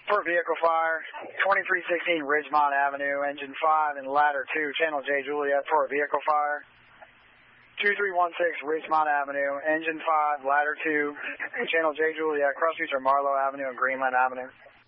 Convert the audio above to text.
For vehicle fire, 2316 Ridgemont Avenue, engine 5 and ladder 2, channel J Juliet for a vehicle fire. 2316 Ridgemont Avenue, engine 5, ladder 2, channel J Juliet, cross streets are Marlowe Avenue and Greenland Avenue.